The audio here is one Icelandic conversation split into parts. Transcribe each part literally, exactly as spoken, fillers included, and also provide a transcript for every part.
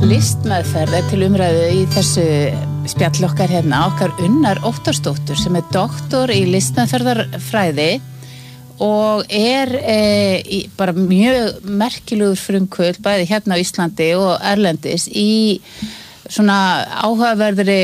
Listmeðferð er til umræðu í þessu spjall okkar hérna, okkar Unnar Óttarsdóttur sem er doktor í listmeðferðarfræði og er e, í, bara mjög merkilegur frumkvöld bæði hérna á Íslandi og erlendis í svona áhugaverðri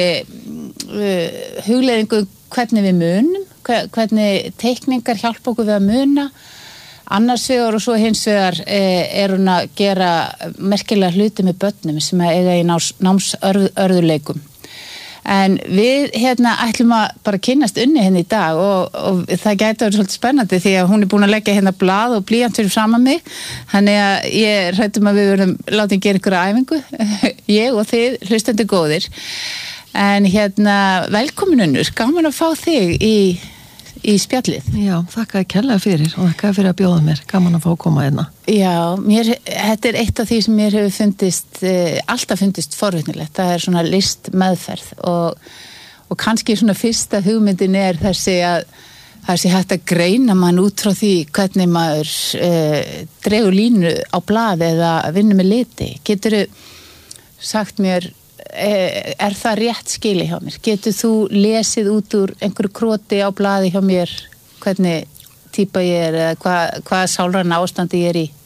uh, hugleiðingu hvernig við munum, hvernig teikningar hjálpa okkur við að muna. Annars vegar og svo hins vegar er hún að gera merkilega hluti með börnum sem eiga í námsörðuleikum. En við hérna ætlum að bara kynnast Unni hérna í dag og, og það gæti að vera svolítið spennandi því að hún er búin að leggja hérna blað og blýant fyrir framan mig. Þannig að ég hrættum að við verðum látið gera einhverja æfingu, ég og þið hlustendur góðir. En hérna velkomin Unnur, gaman að fá þig í í spjallið. Já, þakka að kærlega fyrir og þakka fyrir að bjóða mér, gaman að fá að koma hérna. Já, mér, þetta er eitt af því sem mér hefur fundist, eh, alltaf fundist forvitnilegt, það er svona listmeðferð og, og kannski svona fyrsta hugmyndin er þessi að það sé hægt að greina mann út frá því hvernig maður eh, dregur línu á blað eða vinnur með liti. Geturðu sagt mér er það rétt skili hjá mér? Getur þú lesið út úr einhverju kroti á blaði hjá mér hvernig típa ég er eða hvað, hvað sálræna ástandi ég er í?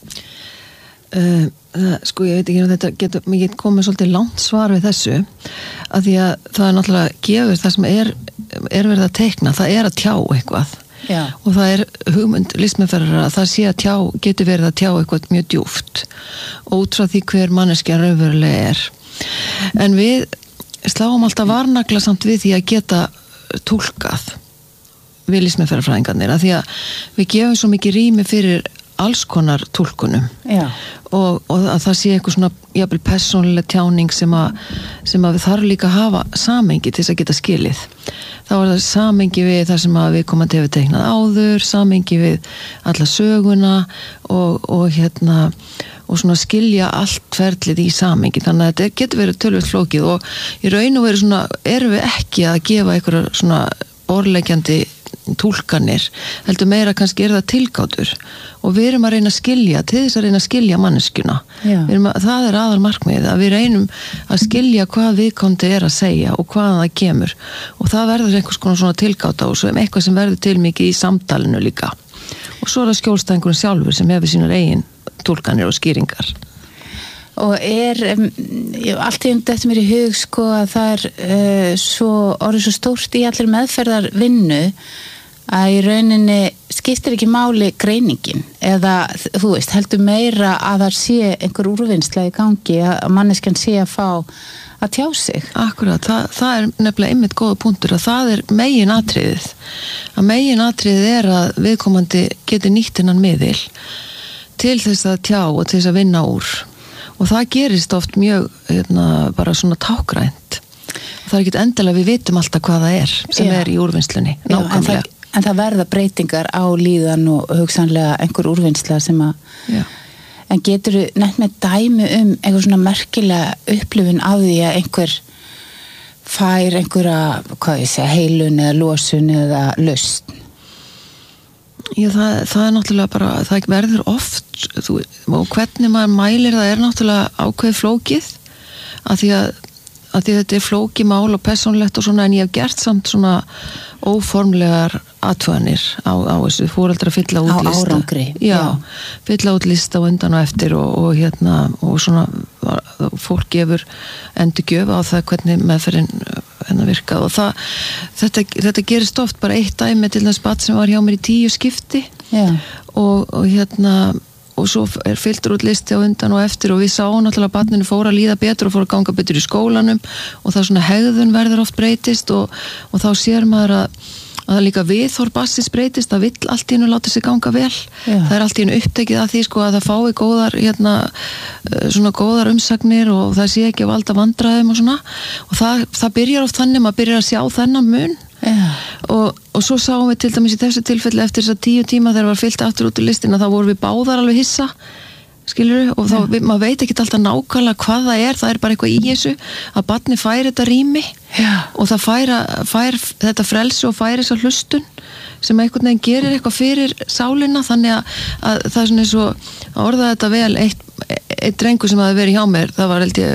Uh, uh, sko ég veit ekki að þetta getur mikið komið svolítið langt svar við þessu að því að það er náttúrulega gefur það sem er, er verið að teikna, það er að tjá eitthvað. Já. Og það er hugmynd listmeðferðar að það sé að tjá, getur verið að tjá eitthvað mjög djúpt og út frá því hver manneskja raunverulega er. En við sláum alltaf varnagla samt við því að geta túlkað við listmeðferðarfræðingarnir að því að við gefum svo mikið rými fyrir alls konar túlkunum. Já. Og, og að það sé eitthvað svona jafnvel persónuleg tjáning sem að, sem að við þarf líka að hafa samengi til þess að geta skilið. Þá er það samengi við það sem að við komandi hefur teiknað áður, samengi við alla söguna og, og hérna og svona skilja allt ferlið í samengi. Þannig að þetta getur verið tölvöld flókið og í raun og veru svona erum við ekki að gefa einhverja svona borðleggjandi túlkanir, heldur meira kannski er það tilgátur og við erum að reyna að skilja til þess að reyna að skilja manneskjuna að, það er aðal markmið að við reynum að skilja hvað viðkomandi er að segja og hvaðan það kemur og það verður einhvers konar svona tilgáta og svo eitthvað sem verður til mikið í samtalinu líka og svo er það skjólstæðingurinn sjálfur sem hefur sínar eigin túlkanir og skýringar. Og er, um, allt í um þetta mér í hug sko að það er uh, svo, orðið svo stórt í allir meðferðar vinnu að í rauninni skiptir ekki máli greiningin eða þú veist, heldur meira að það sé einhver úrvinnsla í gangi að manneskjan sé að fá að tjá sig. Akkurat, það, það er nefnilega einmitt góða punktur að það er megin atriðið. Að megin atriðið er að viðkomandi geti nýtt innan miðil til þess að tjá og til þess að vinna úr. Og það gerist oft mjög hérna, bara svona tákrænt. Það er ekki endilega við vitum alltaf hvað það er sem Já. Er í úrvinnslunni. Já, en, það, en það verða breytingar á líðan og hugsanlega einhver úrvinnsla sem að... Já. En getur þú nefnt með dæmi um einhver svona merkilega upplifun af því að einhver fær einhverja, hvað ég segja, heilun eða losun eða lausn? Já, það, það er náttúrulega bara, það verður oft, þú, og hvernig maður mælir það er náttúrulega ákveð flókið, að því að, að því þetta er flókið mál og persónlegt og svona, en ég hef gert samt svona óformlegar athuganir á, á þessu, fóreldrar fylla út lista. Á árangri. Já, já, fylla út lista og undan og eftir og, og hérna, og svona, fólk gefur endurgjöf á það hvernig meðferðin hennar virkað og það, þetta, þetta gerist oft bara eitt dæmi til þess barn sem var hjá mér í tíu skipti og, og hérna og svo er fylgdur út listi á undan og eftir og við sáum náttúrulega að barninu fór að líða betur og fór að ganga betur í skólanum og það svona hegðun verður oft breytist og, og þá sér maður að að það líka viðhorf barnsins breytist, það vill allt í hennu láta sig ganga vel. Já. Það er allt í hennu upptekið að því sko að það fái góðar, hérna, svona góðar umsagnir og það sé ekki að valda vandræðum og svona. Og það, það byrjar oft þannig, maður byrjar að sjá þennan mun. Og, og svo sáum við til dæmis í þessu tilfelli eftir þess að tíu tíma þegar var fyllt aftur út í listina, þá vorum við báðar alveg hissa. Skilurðu, og þá, við, maður veit ekki alltaf nákvæmlega hvað það er, það er bara eitthvað í þessu að barni fær þetta rými Já. Og það fær, fær þetta frelsi og fær þessa hlustun sem einhvern veginn gerir eitthvað fyrir sálina þannig að, að það er svona eins og að orða þetta vel eitt, eitt drengur sem hafi verið hjá mér, það var held ég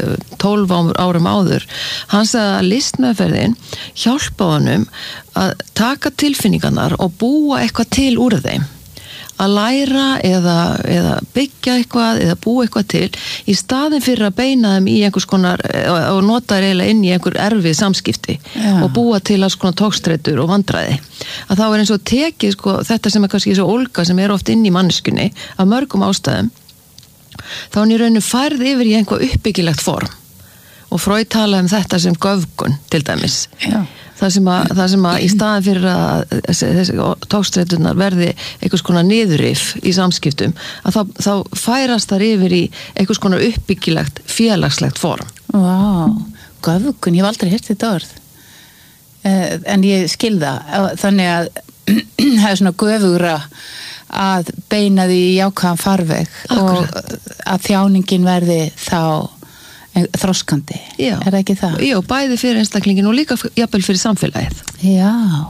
tólf árum áður, hann sagði að listmeðferðin hjálpa honum að taka tilfinningarnar og búa eitthvað til úr þeim, að læra eða, eða byggja eitthvað eða búa eitthvað til í staðin fyrir að beina þeim í einhvers konar og nota þeir eiginlega inn í einhver erfið samskipti ja. Og búa til alls konar tókstreitur og vandræði, að þá er eins og tekið sko, þetta sem er kannski svo ólga sem er oft inn í manneskunni af mörgum ástæðum, þá er hann í rauninu færð yfir í einhver uppbyggilegt form og Freud talaði um þetta sem göfgun til dæmis ja. Það sem, að, það sem að í staðin fyrir að þessi tókstreiturnar verði einhvers konar niðurrif í samskiptum, að þá, þá færast þar yfir í einhvers konar uppbyggilegt félagslegt form. Vá, wow. Göfgun, ég hef aldrei heyrt þetta orð uh, en ég skil það, þannig að það er svona göfugra að beina því í jákvæðan farveg Akkurat. Og að þjáningin verði þá þroskandi, já. Er það ekki það? Já, bæði fyrir einstaklingin og líka jafnvel fyrir samfélagið. Já,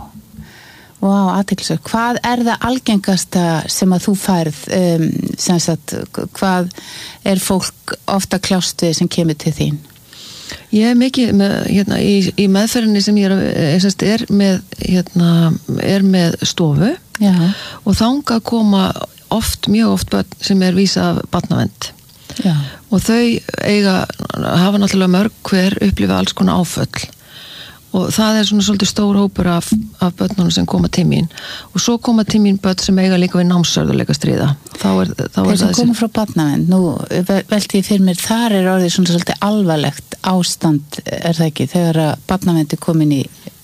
vá, wow, athyglisvert. Hvað er það algengasta sem að þú færð, um, sem sagt, hvað er fólk ofta kljást við sem kemur til þín? Ég er mikið með, hérna, í, í meðferðinni sem ég er, er með, hérna, er með stofu já. Og þangað koma oft, mjög oft börn sem er vísa af barnavernd. Já. Og þau eiga hafa náttúrulega mörg hver upplifa alls konar áföll og það er svona svolítið stór hópur af, af börnunum sem koma til mín og svo koma til mín börn sem eiga líka við námsörðuleika stríða. Þeir sem koma frá barnavernd, nú velti ég fyrir mér, þar er orðið svona svolítið alvarlegt ástand, er það ekki, þegar að barnavernd er komin í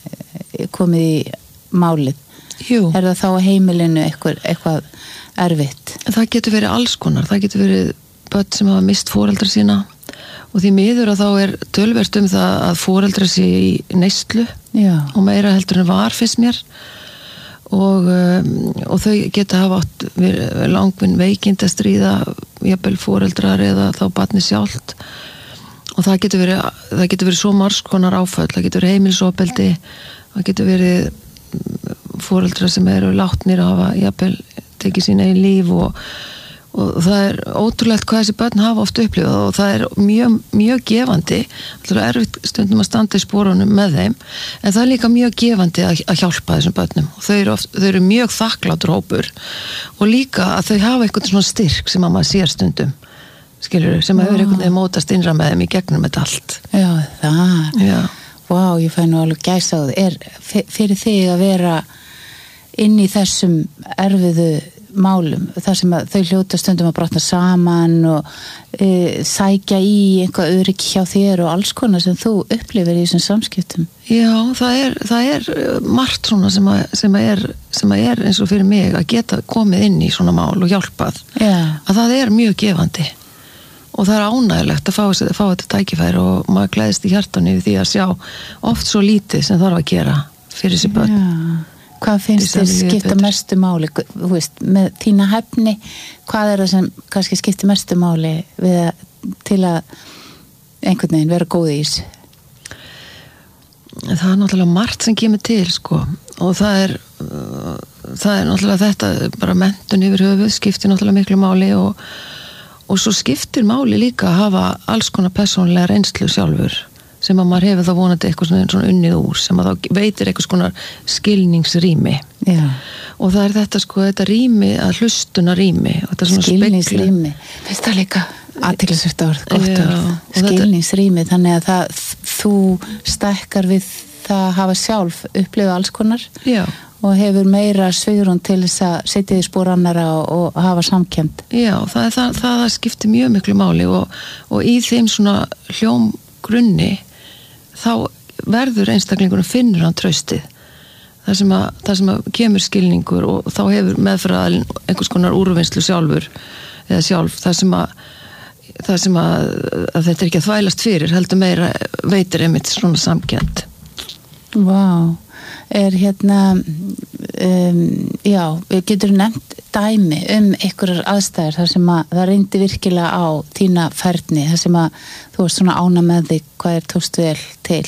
komið í málið. Jú. Er það þá á heimilinu eitthvað, eitthvað erfitt? Það getur verið alls konar, það getur verið börn sem hafa mist foreldra sína og því miður að þá er tölvert um það að foreldra sé í neyslu Já. Og meira heldur en var fyrst mér og, um, og þau geta hafa átt langvinn veikind að stríða jafnvel foreldrar eða þá barni sjálft og það getur verið, það getur verið svo margs konar áföll, það getur verið heimilisofbeldi, það getur verið foreldrar sem eru látnir að hafa jafnvel tekið sína í líf og og það er ótrúlegt hvað þessi börn hafa oft upplifað og það er mjög, mjög gefandi, það er erfitt stundum að standa í spórunum með þeim en það er líka mjög gefandi að, að hjálpa þessum börnum og þau eru, oft, þau eru mjög þakklátur hópur og líka að þau hafa einhvern svona styrk sem að maður sér stundum skilur, sem að hefur einhvern veginn mótast innra með þeim í gegnum þetta allt. Já, það Já. Vá, ég fæ nú alveg gæsa á það, er fyrir þig að vera inn í þessum erfiðu málum, þar sem að þau hljóta stundum að brotna saman og e, sækja í einhvað öryggi hjá þér og alls konar sem þú upplifir í þessum samskiptum. Já, það er, það er margt svona sem að, sem að er, sem að er eins og fyrir mig að geta komið inn í svona mál og hjálpað. Já. Að það er mjög gefandi og það er ánægilegt að fá, fá þetta tækifæri og maður gleðist í hjartanu yfir því að sjá oft svo lítið sem þarf að gera fyrir þessi börn. Já. Hvað finnst þér skipta mestu máli, þú veist, með þína hæfni, hvað er það sem kannski skipta mestu máli við að, til að einhvern veginn vera góð í þessu? Það er náttúrulega margt sem kemur til, sko, og það er, það er náttúrulega þetta, bara menntun yfir höfuð, skiptir náttúrulega miklu máli og, og svo skiptir máli líka að hafa alls konar persónulega reynslu sjálfur. Sem að maður hefur þá vonandi eitthvað svona, svona unnið úr sem að þá veitir eitthvað svona skilningsrými Já. Og það er þetta sko, þetta rými að hlustuna rými skilningsrými, finnst það líka athyglisvert orð, gott Já, orð skilningsrými, þannig að það, þú stækkar við það að hafa sjálf upplifa alls konar Já. Og hefur meira svigrún til þess að setja í spór annara og, og hafa samkennd Já, það er það, það, það skiptir mjög miklu máli og, og í þeim svona hljómgrunni þá verður einstaklingunum finnur hann traustið það sem, að, það sem að kemur skilningur og þá hefur meðfæraðalinn einhvers konar úrvinnslu sjálfur eða sjálf það sem að, það sem að, að þetta er ekki að þvælast fyrir heldur meira veitir einmitt svona samkennd. Vá, er hérna um, já, getur nefnt dæmi um einhverjar aðstæður þar sem að það reyndi virkilega á þína ferni, þar sem að þú varst svona ána með þig, hvað er tókstu vel til?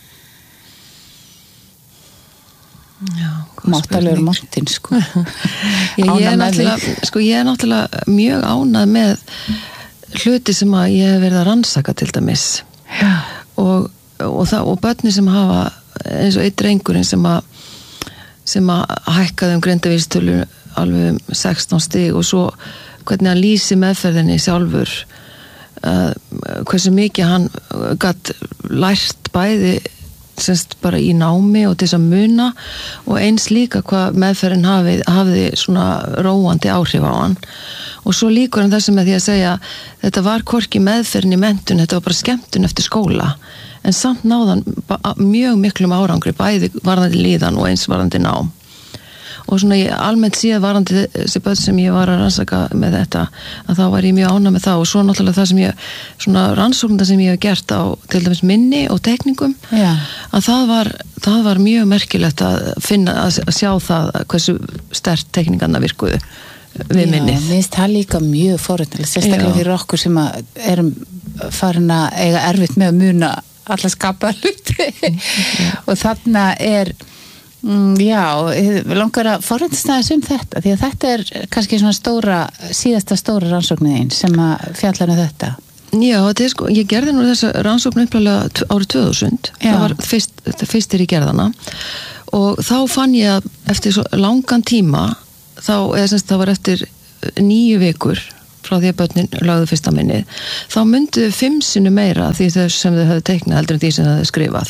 Já, máttalegur máttinn, sko. ég, ég, er náttúrulega, sko ég er náttúrulega mjög ánað með hluti sem að ég hef verið að rannsaka til dæmis. Já. og, og, það, og börni sem hafa eins og eitt drengurinn sem að sem að hækkaði um greindavísitölu alveg um sextán stig og svo hvernig hann lýsi meðferðinni sjálfur uh, hversu mikið hann gat lært bæði semst bara í námi og til þess að muna og eins líka hvað meðferðin hafi, hafiði svona róandi áhrif á hann og svo líkur hann þessi með því að segja þetta var hvorki meðferðin í menntun, þetta var bara skemmtun eftir skóla en samt náðan mjög miklum árangri bæði varðandi líðan og eins varðandi nám og svona ég almennt síðan varðandi þessi börn sem ég var að rannsaka með þetta að þá var ég mjög ánægð með það og svo náttúrulega það sem ég svona rannsóknir sem ég hef gert á til dæmis minni og tekningum Já. að það var, það var mjög merkilegt að finna að sjá það hversu sterkt tekningarna virkuðu við minnið. Já, mér finnst það líka mjög forréttnilegt, sérstaklega Já. fyrir okkur sem að erum farin að eiga erfitt með að muna alla skapaða hluti og þarna er mm, já, langar að forréttast aðeins um þetta því að þetta er kannski svona stóra síðasta stóra rannsóknin sem að fjallar um þetta. Já, þetta er sko, ég gerði nú þessa rannsókn upplega árið tvö þúsund, Já. það var fyrst, fyrstir í gerðana og þá fann ég að eftir svo langan tíma þá, eða semst það var eftir níu vikur frá því að börnin lagðu fyrsta minnið, þá myndu fimm sinni meira því þess sem þau höfðu teiknað heldur en því sem þau höfðu skrifað.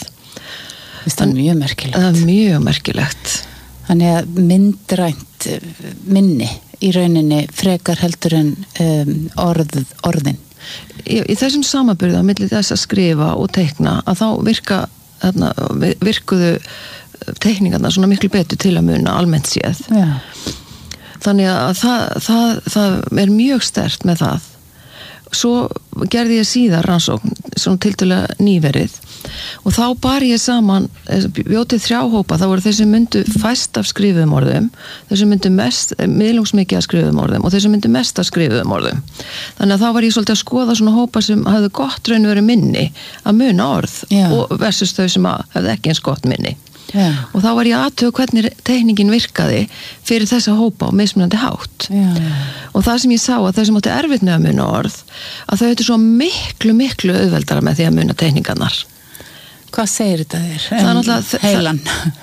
Það er mjög merkilegt. Það er mjög merkilegt. Þannig að myndrænt minni í rauninni frekar heldur en um, orð, orðin. Í, í þessum samanburði á milli þess að skrifa og teikna að þá virka, þarna, virkuðu teikningarna svona miklu betur til að muna almennt séð. Já. Þannig að það, það, það er mjög sterkt með það. Svo gerði ég síðar rannsókn, svona tiltölulega nýverið og þá bar ég saman, bjótið þrjá hópa, þá voru þeir sem myndu fæst af skrifuðum orðum, þeir sem myndu mest, miðlungsmikið af skrifuðum orðum og þeir sem myndu mest af skrifuðum orðum. Þannig að þá var ég svolítið að skoða svona hópa sem hafði gott raun verið minni að muna orð Já. og versus þau sem hafði ekki eins gott minni. Já. Og þá var ég að athuga hvernig teikningin virkaði fyrir þessa hópa á mismunandi hátt. Já, já. Og það sem ég sá að þau sem átti erfitt með að muna orð að þau ættu svo miklu, miklu auðveldara með því að muna teikningarnar. Hvað segir þetta þér? Það er náttúrulega heilan.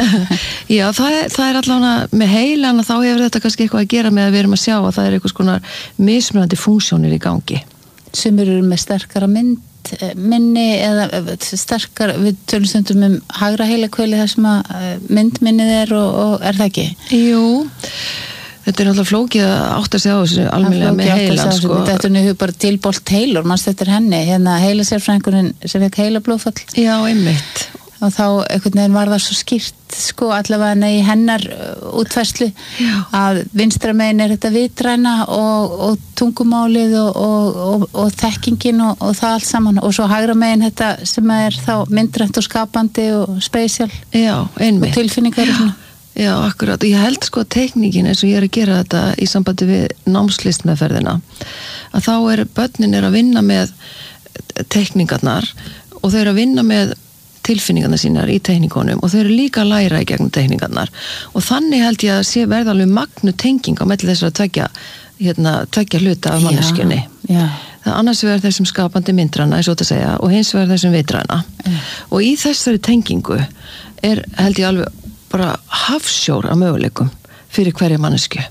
Já, það er, það er allavega með heilan að þá hefur þetta kannski eitthvað að gera með að við erum að sjá að það er eitthvað skonar mismunandi funksjónir í gangi. Sumir eru með sterkara mynd minni eða sterkar við tölum stundum um hægra heilakvöli þar sem að myndminnið er og, og er það ekki? Jú, þetta er náttúrulega flókið að átta sig á þessu almennilega með heilan sko. Þetta er nú bara til Bolt Taylor, mann stættir henni hérna heilasérfræðingurinn sem fekk heilablóðfall. Já, einmitt. Og þá einhvern veginn var það svo skýrt sko allavega í hennar útfærslu Já. Að vinstra megin er þetta vitræna og, og tungumálið og, og, og, og þekkingin og, og það allt saman og svo hægra megin þetta sem er þá myndrænt og skapandi og spesial Já, einmitt. Og tilfinningar og svona. Já, akkurat. Ég held sko að teikningin eins og ég er að gera þetta í sambandi við námslistmeðferðina að þá er börnin er að vinna með teikningarnar og þau eru að vinna með tilfinningarna sínar í teikningunum og þau eru líka að læra í gegnum teikningarnar og þannig held ég að sé verða alveg magnu tenging á melli þessar að tvekja hérna, tvekja hluta af manneskjunni. Já, já. Það annars verður þessum skapandi myndræna eins og þetta segja og hins verður þessum vitræna Já. Og í þessari tengingu er held ég alveg bara hafsjór af möguleikum fyrir hverja mannesku.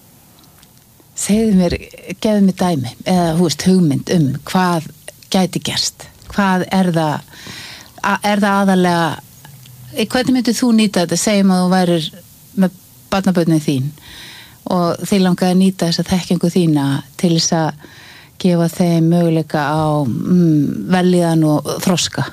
Segðu mér, gefðu mér dæmi eða hú veist hugmynd um hvað gæti gerst, hvað er það er það aðalega hvernig myndir þú nýta þetta, segjum að þú værir með barnabörnin þín og þið langaði að nýta þessa þekkingu þína til þess að gefa þeim möguleika á mm, velíðan og þroska.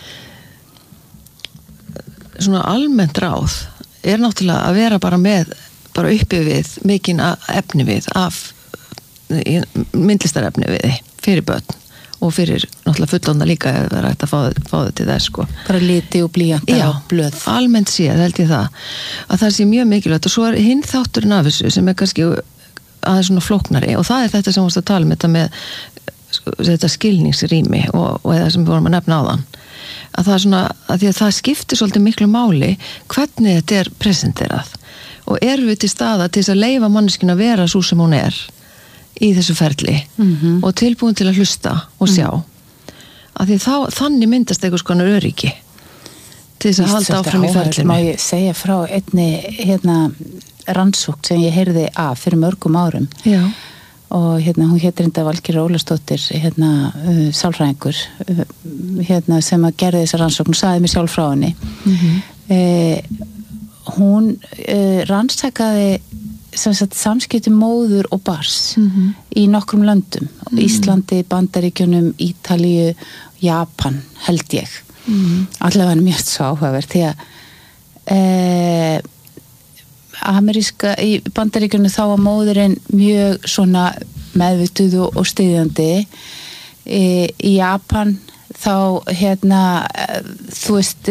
Svona almennt ráð er náttúrulega að vera bara með bara uppi við, mikinn efni við af myndlistarefni við fyrir börn og fyrir náttúrulega fullorðna líka ef það er hægt að fá, fá það til þess sko. Bara liti og blýjanta og blöð. Já, almennt séð held ég það að það sé mjög mikilvægt og svo er hinn þátturinn af þessu sem er kannski aðeins svona flóknari og það er þetta sem við varst að tala um þetta með sko, þetta skilningsrými og, og eða sem við vorum að nefna áðan að það er svona, að því að það skiptir svolítið miklu máli hvernig þetta er presenterað og erum við til staða til þess að leyfa manneskinu að vera svo sem hún er í þessu ferli mm-hmm. og tilbúin til að hlusta og sjá. Mm. af því þá, þannig myndast einhvers konar öryggi til þess að halda áfram í ferlinu. Má ég segja frá einni hérna rannsókn sem ég heyrði af fyrir mörgum árum. Já. Og hérna hún heitir enda Valgerður Ólafsdóttir hérna uh, sálfræðingur uh, hérna sem að gerði þessa rannsókn og sagði mér sjálf frá henni. Mm-hmm. uh, hún uh, rannsakaði sem sagt samskipti móður og bars mm-hmm. í nokkrum löndum, mm-hmm. Íslandi, Bandaríkjunum, Ítalíu, Japan held ég. Mm-hmm. Allavega mjög svo áhugavert því að eh, ameríska í Bandaríkjunum þá var móðurinn mjög svona meðvituð og styðjandi. Í, í Japan þá hérna þú veist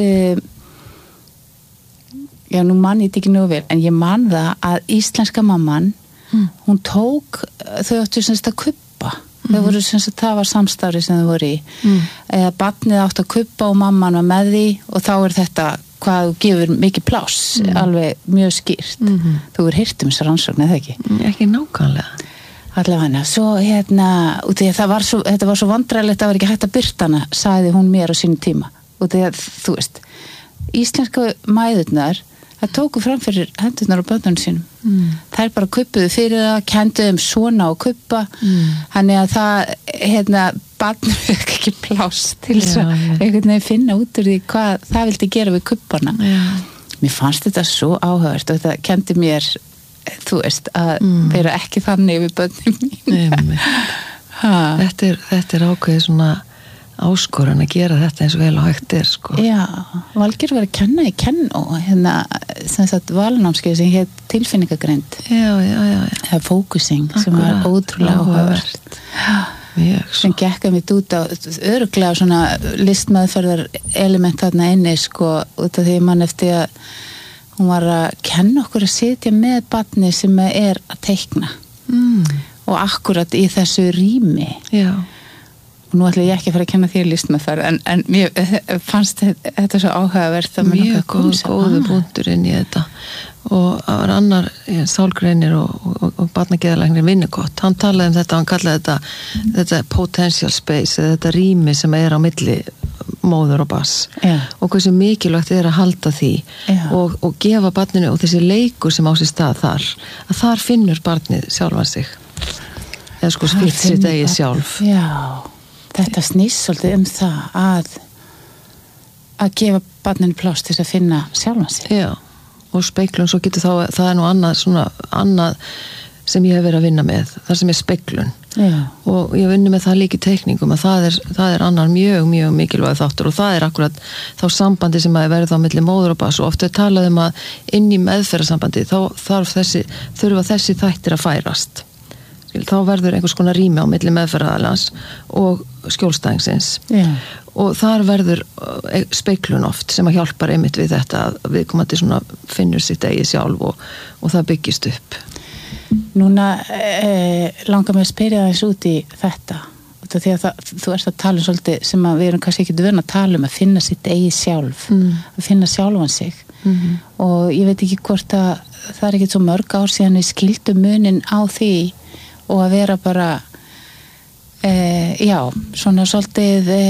já nú man ég þetta ekki nú vel en ég man það að íslenska mamman mm. hún tók þau áttu semst að kubba mm. þau voru semst að það var samstarfi sem þau voru í mm. eða barnið átt að kubba og mamman var með því og þá er þetta hvað þú gefur mikið pláss mm. alveg mjög skýrt mm-hmm. þú er heyrt um þessar rannsókn eða ekki? Ekki nákvæmlega allavega, svo hérna út í að það var svo, þetta var svo vandræðilegt að það var ekki hægt að birta hana, sagði hún mér á sínu tíma út í að, þú veist íslenska mæðurnar það tóku fram fyrir hendurnar á börnunum sínum mm. þær bara kuppuðu fyrir það kenduðu um svona og kuppa mm. þannig að það hérna barnum ekki pláss til þess að einhvern veginn finna út úr því hvað það vildi gera við kuppana Já. Mér fannst þetta svo áhugavert og þetta kendi mér þú veist að mm. vera ekki þannig við börnum mín þetta er, þetta er ákveðið svona áskorun að gera þetta eins og vel og hægt er sko. Já, Valgerður var að kenna í kenn og hérna sem sagt valnámskeið sem hétt tilfinningagreind já, já, já, já. eða fókusing sem var ótrúlega áhugavert mjög sem gekk að mitt út á örugglega svona listmeðferðar element þarna inni sko út af því mann eftir að hún var að kenna okkur að sitja með barni sem er að teikna mm. og akkurat í þessu rými já og nú ætla ég ekki að fara að kenna þér listmeðferð en, en mér fannst þetta svo áhugavert að mjög góð, góðu punktur inn í þetta og það var annar sálgreinir og, og, og barnageðalæknir Winnicott, hann talaði um þetta hann kallaði þetta, þetta potential space eða þetta rými sem er á milli móður og bass Já. Og hversu mikilvægt er að halda því og, og gefa barninu og þessi leikur sem á sér stað þar að þar finnur barnið sjálfan sig eða sko skipt sitt eigið sjálf Já Þetta snýst svolítið um það að að gefa barninu pláss til að finna sjálfan sig. Já, og speiklun svo getur þá, það er nú annað svona annað sem ég hef verið að vinna með, það sem er speiklun. Já. Og ég vinni með það líka í teikningum að það er, það er annar mjög, mjög mikilvæg þáttur og það er akkurat þá sambandi sem að verða á milli móður og bass og oft er talað um að inn í meðferðarsambandi þá þarf þessi, þurfa þessi þættir að færast. Þá verður einhvers konar rými á milli meðferðaraðilans og skjólstæðingsins yeah. og þar verður speiklun oft sem að hjálpar einmitt við þetta að viðkomandi svona finnur sitt eigið sjálf og, og það byggist upp. Núna eh, langar mér að spyrja þess út í þetta því að það, þú ert að tala um svolítið sem að við erum kannski ekki vön að tala um að finna sitt eigið sjálf mm. að finna sjálfan sig mm-hmm. og ég veit ekki hvort að það er ekki svo mörg ár síðan við skildum munin á því og að vera bara e, já, svona svolítið e,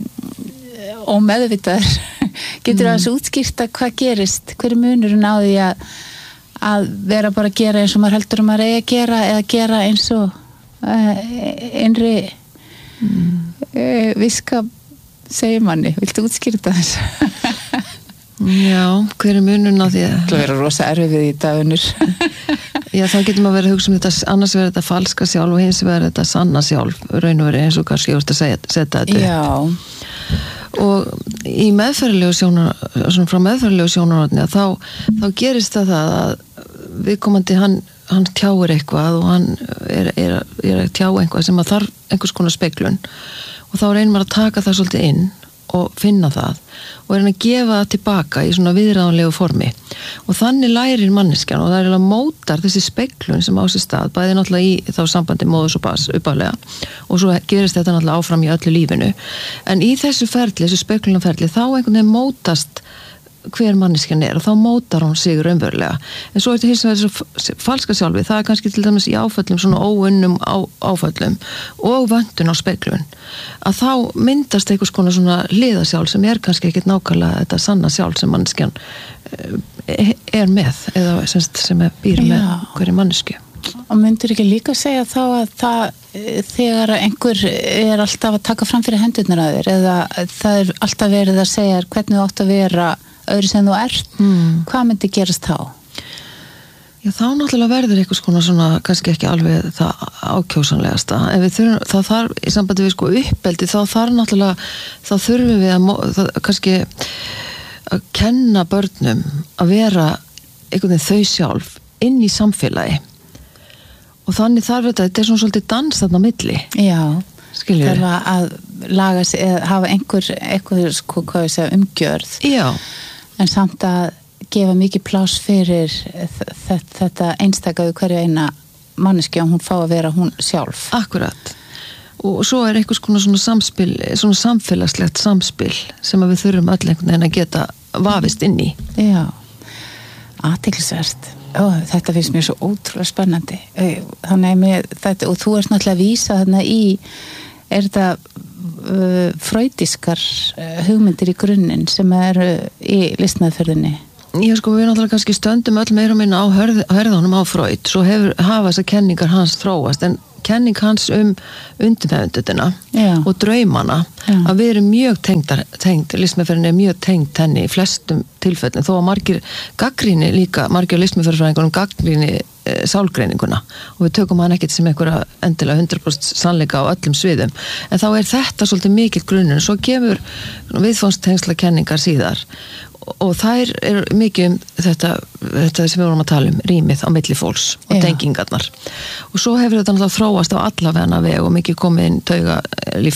ómeðvitaður getur mm. aðeins útskýrta hvað gerist, hver er munurinn á því að, að vera bara að gera eins og maður heldur að maður eigi að gera eða gera eins og e, innri mm. e, viska segir manni, viltu útskýrta þess? Já, hver er munurinn á því að það vera rosa erfið í dagunur Já, þá getur maður verið að hugsa um þetta, annars verður þetta falska sjálf og hins verður þetta sanna sjálf, raun og verið eins og kannski ég vorst að segja, setja þetta Já. Og í meðferðilegu sjónar, svona frá meðferðilegu sjónarhorni þá, þá gerist það það að viðkomandi hann, hann tjáir eitthvað og hann er, er, er að tjá eitthvað sem að þarf einhvers konar speiklun og þá reynir maður að taka það svolítið inn og finna það og er hann að gefa það tilbaka í svona viðráðanlegu formi og þannig lærir manneskjan og það er alveg mótar þessi speiklun sem á sér stað bæði náttúrulega í þá sambandi móðurs og bass uppálega og svo gerist þetta náttúrulega áfram í öllu lífinu en í þessu ferli, þessu speiklunarferli þá einhvern veginn mótast hver manneskjan er og þá mótar hún sig raunverulega. En svo er þetta hins vegar þessu falska sjálfi, það er kannski til dæmis í áföllum, svona óunnum á, áföllum og vöndun á speglun, að þá myndast einhvers konar svona hliðasjálf sem er kannski ekkert nákvæmlega þetta sanna sjálf sem manneskjan er með, eða semst, sem er býr með Já. hverju mannesku. Og myndir ekki líka segja þá að það, þegar einhver er alltaf að taka fram fyrir hendurnar að þér, eða það er alltaf verið að segja hvernig þú átt að vera öðru sem þú ert, mm. hvað myndi gerast þá? Já, þá náttúrulega verður eitthvað svona, svona kannski ekki alveg það ákjósanlegasta, en við þurfum, það þarf í sambandi við sko uppeldi, þá þarf náttúrulega, þá þurfum við að það, kannski að kenna börnum að vera einhvern veginn þau sjálf inn í samfélagi. Og þannig þarf þetta, þetta er svona svolítið dans þarna á milli. Já, skilur við. Þarf að laga sig, eða hafa einhver, einhver sko, hvað ég segja, umgjörð. Já. En samt að gefa mikið pláss fyrir þetta einstaka við hverju eina manneski og hún fá að vera hún sjálf. Akkurat. Og svo er einhvers konar svona samspil, svona samfélagslegt samspil sem að við þurfum öll einhvern veginn að geta vafist inn í. Já, athyglisvert. Ó, þetta finnst mér svo ótrúlega spennandi. Þannig með þetta, og þú ert náttúrulega að vísa þarna í, er þetta uh, freudiskar uh, hugmyndir í grunninn sem eru í listmeðferðinni? Já, sko, við náttúrulega kannski stöndum öll meira og minna á hörðunum á Freud, svo hefur, hafa þessar kenningar hans þróast, en kenning hans um undirmeðvitundina og draumana, Já. Að við erum mjög tengdar, tengd, listmeðferðin er mjög tengd henni í flestum tilfellin, þó að margir gagnrýni líka, margir listmeðferðfræðingunum gagnrýni e, sálgreininguna og við tökum hann ekkert sem einhverja endilega hundrað prósent sannleika á öllum sviðum, en þá er þetta svolítið mikill grunnur, svo gefur viðfangstengsla kenningar síðar og þær er mikið um þetta, þetta sem við vorum að tala um, rýmið á milli fólks og Já. Tengingarnar og svo hefur þetta náttúrulega þróast á allavegna veg og mikið komið inn tauga